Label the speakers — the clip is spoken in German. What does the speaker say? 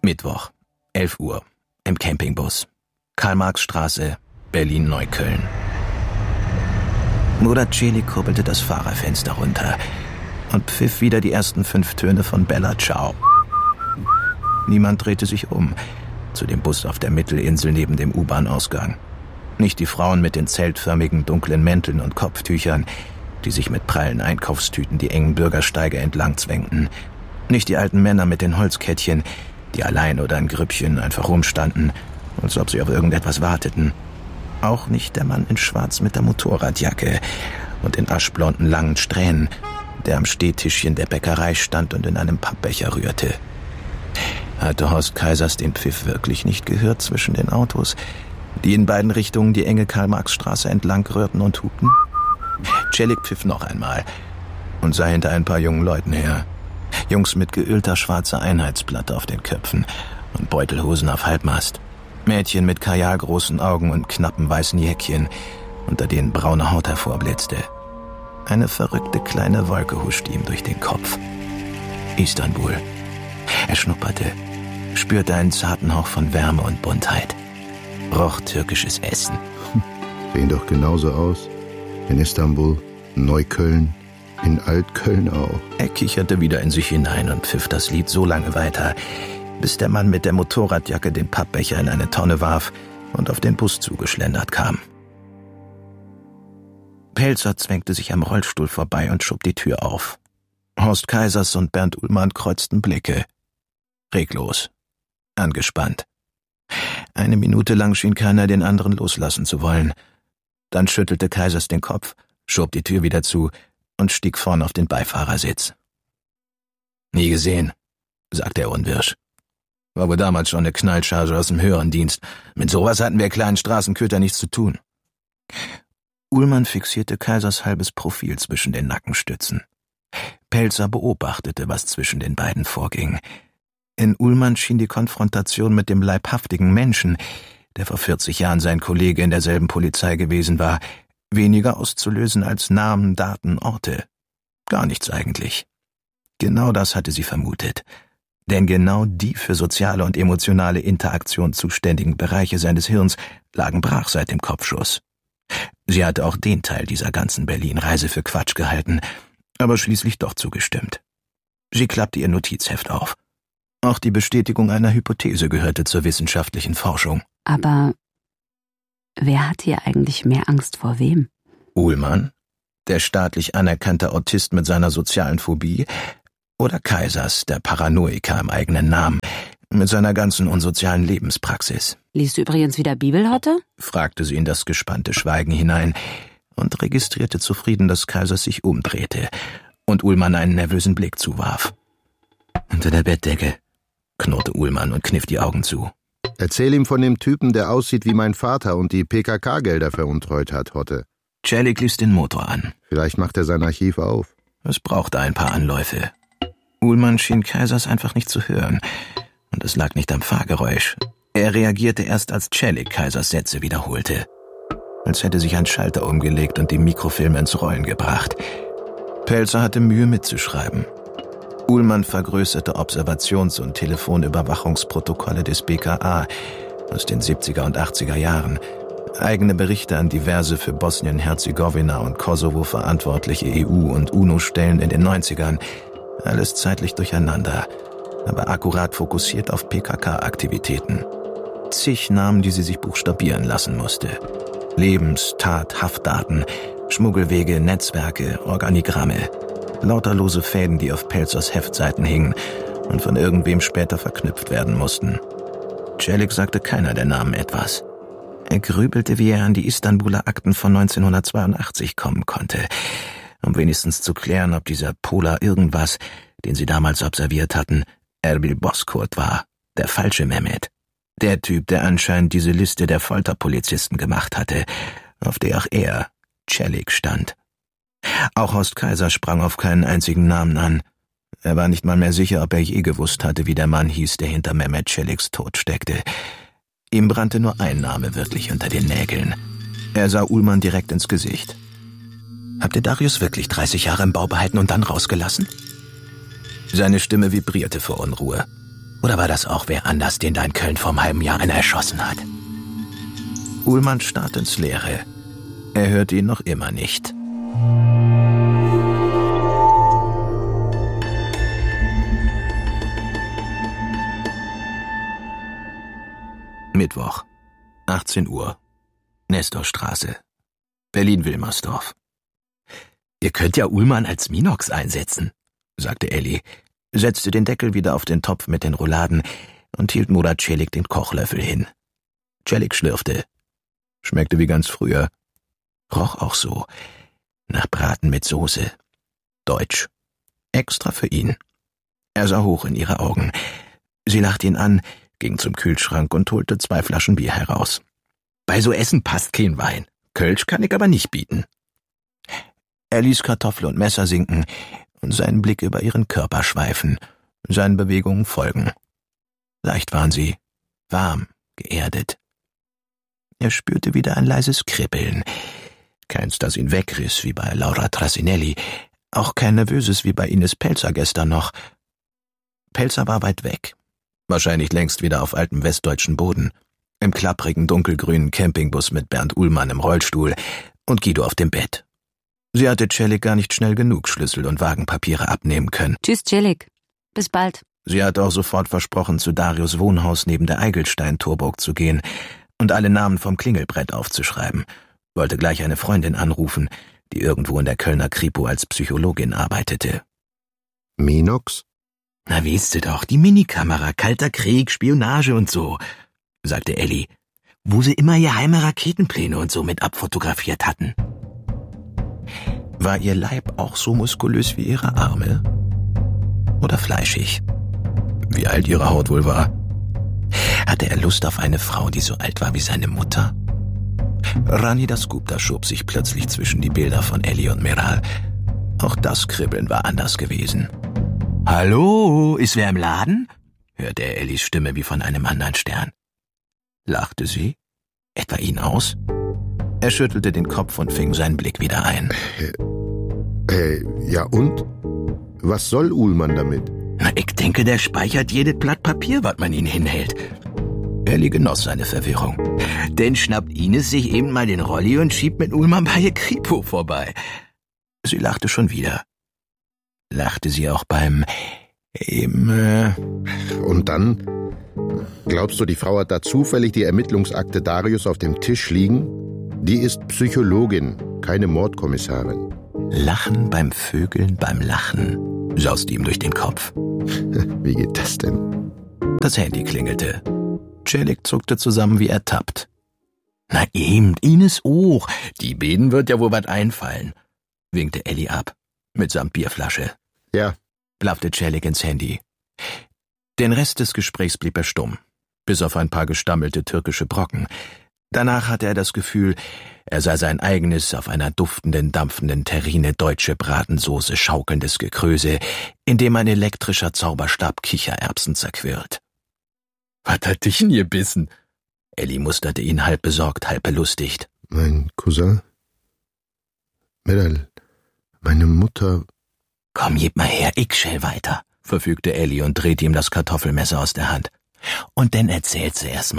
Speaker 1: Mittwoch, 11 Uhr, im Campingbus. Karl-Marx-Straße, Berlin-Neukölln. Murat Celik kurbelte das Fahrerfenster runter und pfiff wieder die ersten 5 Töne von Bella Ciao. Niemand drehte sich um zu dem Bus auf der Mittelinsel neben dem U-Bahn-Ausgang. Nicht die Frauen mit den zeltförmigen dunklen Mänteln und Kopftüchern, die sich mit prallen Einkaufstüten die engen Bürgersteige entlang zwängten. Nicht die alten Männer mit den Holzkettchen, die allein oder in Grüppchen einfach rumstanden, als ob sie auf irgendetwas warteten. Auch nicht der Mann in Schwarz mit der Motorradjacke und den aschblonden langen Strähnen, der am Stehtischchen der Bäckerei stand und in einem Pappbecher rührte. Hatte Horst Keisers den Pfiff wirklich nicht gehört zwischen den Autos, die in beiden Richtungen die enge Karl-Marx-Straße entlang rührten und hupten? Celik pfiff noch einmal und sah hinter ein paar jungen Leuten her. Jungs mit geölter schwarzer Einheitsplatte auf den Köpfen und Beutelhosen auf Halbmast. Mädchen mit kajalgroßen Augen und knappen weißen Jäckchen, unter denen braune Haut hervorblitzte. Eine verrückte kleine Wolke huschte ihm durch den Kopf. Istanbul. Er schnupperte, spürte einen zarten Hauch von Wärme und Buntheit. Roch türkisches Essen.
Speaker 2: Sehen doch genauso aus. In Istanbul, in Neukölln, in Altköln auch.
Speaker 1: Er kicherte wieder in sich hinein und pfiff das Lied so lange weiter, bis der Mann mit der Motorradjacke den Pappbecher in eine Tonne warf und auf den Bus zugeschlendert kam. Pelzer zwängte sich am Rollstuhl vorbei und schob die Tür auf. Horst Keisers und Bernd Ullmann kreuzten Blicke. Reglos. Angespannt. Eine Minute lang schien keiner den anderen loslassen zu wollen. Dann schüttelte Keisers den Kopf, schob die Tür wieder zu und stieg vorn auf den Beifahrersitz. »Nie gesehen«, sagte er unwirsch. »War wohl damals schon eine Knallcharge aus dem höheren Dienst. Mit sowas hatten wir kleinen Straßenköter nichts zu tun.« Ullmann fixierte Keisers halbes Profil zwischen den Nackenstützen. Pelzer beobachtete, was zwischen den beiden vorging. In Ullmann schien die Konfrontation mit dem leibhaftigen Menschen, der vor 40 Jahren sein Kollege in derselben Polizei gewesen war, weniger auszulösen als Namen, Daten, Orte. Gar nichts eigentlich. Genau das hatte sie vermutet. Denn genau die für soziale und emotionale Interaktion zuständigen Bereiche seines Hirns lagen brach seit dem Kopfschuss. Sie hatte auch den Teil dieser ganzen Berlin-Reise für Quatsch gehalten, aber schließlich doch zugestimmt. Sie klappte ihr Notizheft auf. Auch die Bestätigung einer Hypothese gehörte zur wissenschaftlichen Forschung.
Speaker 3: Aber wer hat hier eigentlich mehr Angst vor wem?
Speaker 1: Ullmann, der staatlich anerkannte Autist mit seiner sozialen Phobie, oder Keisers, der Paranoiker im eigenen Namen, mit seiner ganzen unsozialen Lebenspraxis.
Speaker 3: Liest du übrigens wieder Bibel heute?
Speaker 1: Fragte sie in das gespannte Schweigen hinein und registrierte zufrieden, dass Keisers sich umdrehte und Ullmann einen nervösen Blick zuwarf. »Unter der Bettdecke«, knurrte Ullmann und kniff die Augen zu.
Speaker 2: Erzähl ihm von dem Typen, der aussieht wie mein Vater und die PKK-Gelder veruntreut hat, Hotte.
Speaker 1: Celik ließ den Motor an.
Speaker 2: Vielleicht macht er sein Archiv auf.
Speaker 1: Es brauchte ein paar Anläufe. Ullmann schien Keisers einfach nicht zu hören. Und es lag nicht am Fahrgeräusch. Er reagierte erst, als Celik Keisers Sätze wiederholte. Als hätte sich ein Schalter umgelegt und die Mikrofilme ins Rollen gebracht. Pelzer hatte Mühe mitzuschreiben. Ullmann vergrößerte Observations- und Telefonüberwachungsprotokolle des BKA aus den 70er und 80er Jahren, eigene Berichte an diverse für Bosnien-Herzegowina und Kosovo verantwortliche EU- und UNO-Stellen in den 90ern, alles zeitlich durcheinander, aber akkurat fokussiert auf PKK-Aktivitäten. Zig Namen, die sie sich buchstabieren lassen musste. Lebens-, Tat-, Haftdaten, Schmuggelwege, Netzwerke, Organigramme. Lauterlose Fäden, die auf Pelzers Heftseiten hingen und von irgendwem später verknüpft werden mussten. Celik sagte keiner der Namen etwas. Er grübelte, wie er an die Istanbuler Akten von 1982 kommen konnte, um wenigstens zu klären, ob dieser Polar irgendwas, den sie damals observiert hatten, Erbil Bozkurt war, der falsche Mehmet. Der Typ, der anscheinend diese Liste der Folterpolizisten gemacht hatte, auf der auch er, Celik, stand. Auch Horst Keiser sprang auf keinen einzigen Namen an. Er war nicht mal mehr sicher, ob er je gewusst hatte, wie der Mann hieß, der hinter Mehmet Celiks Tod steckte. Ihm brannte nur ein Name wirklich unter den Nägeln. Er sah Ullmann direkt ins Gesicht. »Habt ihr Darius wirklich 30 Jahre im Bau behalten und dann rausgelassen?« Seine Stimme vibrierte vor Unruhe. Oder war das auch wer anders, den da in Köln vor einem halben Jahr einer erschossen hat? Uhlmann starrt ins Leere. Er hört ihn noch immer nicht. Mittwoch, 18 Uhr, Nestorstraße, Berlin-Wilmersdorf. »Ihr könnt ja Uhlmann als Minox einsetzen«, sagte Elli, setzte den Deckel wieder auf den Topf mit den Rouladen und hielt Murat Celik den Kochlöffel hin. Celik schlürfte. Schmeckte wie ganz früher. Roch auch so. Nach Braten mit Soße. Deutsch. Extra für ihn. Er sah hoch in ihre Augen. Sie lachte ihn an, ging zum Kühlschrank und holte 2 Flaschen Bier heraus. »Bei so Essen passt kein Wein. Kölsch kann ich aber nicht bieten.« Er ließ Kartoffel und Messer sinken und seinen Blick über ihren Körper schweifen, seinen Bewegungen folgen. Leicht waren sie, warm, geerdet. Er spürte wieder ein leises Kribbeln. Keins, das ihn wegriss, wie bei Laura Trasinelli, auch kein nervöses wie bei Ines Pelzer gestern noch. Pelzer war weit weg, wahrscheinlich längst wieder auf altem westdeutschen Boden, im klapprigen dunkelgrünen Campingbus mit Bernd Uhlmann im Rollstuhl und Guido auf dem Bett. Sie hatte Celik gar nicht schnell genug Schlüssel und Wagenpapiere abnehmen können.
Speaker 3: Tschüss, Celik. Bis bald.
Speaker 1: Sie hatte auch sofort versprochen, zu Darius' Wohnhaus neben der Eigelstein-Torburg zu gehen und alle Namen vom Klingelbrett aufzuschreiben, wollte gleich eine Freundin anrufen, die irgendwo in der Kölner Kripo als Psychologin arbeitete.
Speaker 2: Minox?
Speaker 1: »Na, weißt du doch, die Minikamera, Kalter Krieg, Spionage und so«, sagte Elli, wo sie immer geheime Raketenpläne und so mit abfotografiert hatten. War ihr Leib auch so muskulös wie ihre Arme? Oder fleischig? Wie alt ihre Haut wohl war? Hatte er Lust auf eine Frau, die so alt war wie seine Mutter? Rani Dasgupta schob sich plötzlich zwischen die Bilder von Elli und Meral. Auch das Kribbeln war anders gewesen. »Hallo, ist wer im Laden?« hörte er Ellis Stimme wie von einem anderen Stern. Lachte sie? Etwa ihn aus? Er schüttelte den Kopf und fing seinen Blick wieder ein.
Speaker 2: Ja und? Was soll Uhlmann damit?
Speaker 1: Na, ich denke, der speichert jedes Blatt Papier, was man ihn hinhält. Elli genoss seine Verwirrung. Denn schnappt Ines sich eben mal den Rolli und schiebt mit Uhlmann bei ihr Kripo vorbei. Sie lachte schon wieder. Lachte sie auch beim
Speaker 2: Und dann? Glaubst du, die Frau hat da zufällig die Ermittlungsakte Darius auf dem Tisch liegen? Die ist Psychologin, keine Mordkommissarin.
Speaker 1: Lachen beim Vögeln beim Lachen, sauste ihm durch den Kopf.
Speaker 2: Wie geht das denn?
Speaker 1: Das Handy klingelte. Celik zuckte zusammen wie ertappt. Na eben, Ines auch. Die beiden wird ja wohl was einfallen, winkte Elli ab, mitsamt Bierflasche.
Speaker 2: Ja,
Speaker 1: blaffte Celik ins Handy. Den Rest des Gesprächs blieb er stumm, bis auf ein paar gestammelte türkische Brocken. Danach hatte er das Gefühl, er sei sein eigenes, auf einer duftenden, dampfenden Terrine deutsche Bratensoße schaukelndes Gekröse, in dem ein elektrischer Zauberstab Kichererbsen zerquirlt. »Was hat dich denn gebissen?« Elli musterte ihn halb besorgt, halb belustigt.
Speaker 2: Mein Cousin? Meral, meine Mutter...
Speaker 1: »Komm, gib mal her, ich schell weiter«, verfügte Elli und drehte ihm das Kartoffelmesser aus der Hand. »Und dann erzählst du erst mal,